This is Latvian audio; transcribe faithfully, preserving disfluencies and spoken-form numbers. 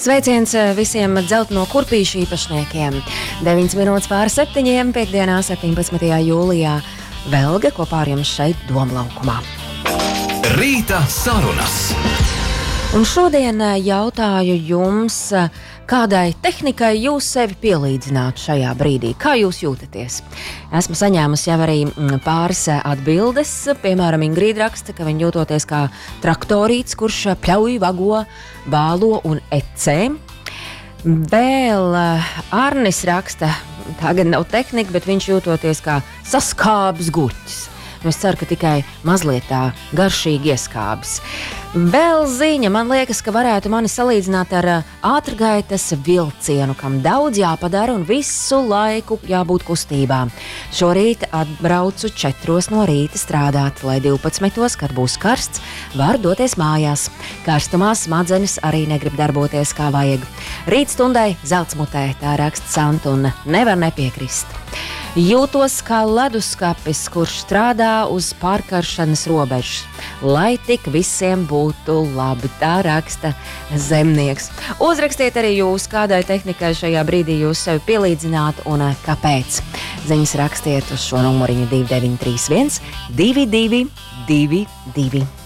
Sveiciens visiem dzelteno kurpīšu īpašniekiem. deviņas minūtes pār septiņiem, piekdienā, septiņpadsmitajā jūlijā. Velga kopā ar jums šeit Domlaukumā. Rīta sarunas. Un šodien jautāju jums, kādai tehnikai jūs sevi pielīdzinātu šajā brīdī? Kā jūs jūtaties? Esmu saņēmusi jau arī pāris atbildes. Piemēram, Ingrīda raksta, ka viņa jūtoties kā traktorīts, kurš pļauj, vago, bālo un ecē. Vēl Arnis raksta, tā gan nav tehnika, bet viņš jūtoties kā saskābs guļķis. Es ceru, ka tikai mazliet tā garšīgi ieskābis. Vēl ziņa, man liekas, ka varētu mani salīdzināt ar ātrgaitas vilcienu, kam daudz jāpadara un visu laiku jābūt kustībā. Šorīt atbraucu četros no rīta strādāt, lai divpadsmitos, kad būs karsts, var doties mājās. Karstumā smadzenes arī negrib darboties kā vajag. Rītstundai zelts mutē, tā raksta Santa un nevar nepiekrist. Jūtos kā leduskapis, kurš strādā uz pārkaršanas robežas, lai tik visiem būtu labi, tā raksta Zemnieks. Uzrakstiet arī jūs, kādai tehnikai šajā brīdī jūs sevi pielīdzinātu un kāpēc. Ziņas rakstiet uz šo numuriņu divi deviņi trīs viens divi divi divi divi.